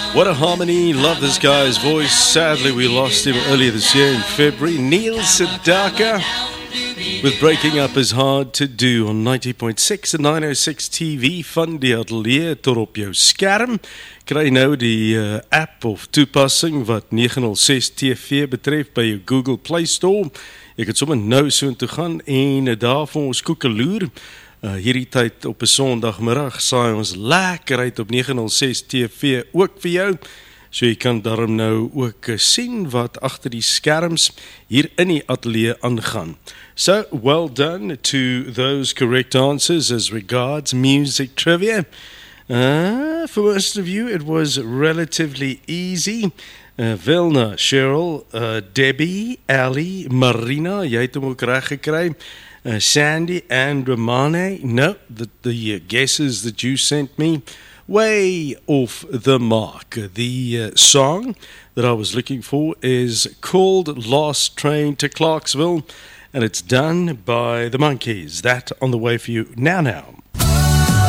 What a harmony. Love this guy's voice. Sadly, we lost him earlier this year in February. Neil Sedaka with Breaking Up Is Hard To Do on 90.6 en 906 TV van die atelier tot op jou skerm. Kry nou die app of toepassing wat 906 TV betref by jou Google Play Store. Jy kan sommer nou so toe gaan en daar vir ons koekeloer. Hierdie tyd op 'n Sondagmiddag saai ons lekker uit op 906 TV ook vir jou. So jy kan daarom nou ook sien wat agter die skerms hier in die ateljee aangaan. So, well done to those correct answers as regards music trivia. For most of you, it was relatively easy. Vilna, Cheryl, Debbie, Ali, Marina, jy het hom ook reg gekry. Sandy and Romane, no, the guesses that you sent me, way off the mark. The song that I was looking for is called Last Train to Clarksville, and it's done by the Monkees. That on the way for you now.